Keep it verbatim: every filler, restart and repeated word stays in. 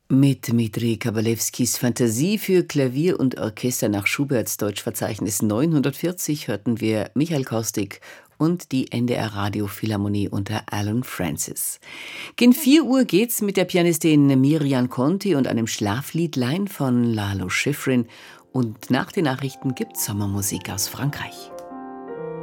Mit Dmitri Kabalewskis Fantasie für Klavier und Orchester nach Schuberts Deutschverzeichnis neunhundertvierzig hörten wir Michael Kostik und die N D R Radiophilharmonie unter Alan Francis. Gegen vier Uhr geht's mit der Pianistin Miriam Conti und einem Schlafliedlein von Lalo Schifrin. Und nach den Nachrichten gibt's Sommermusik aus Frankreich.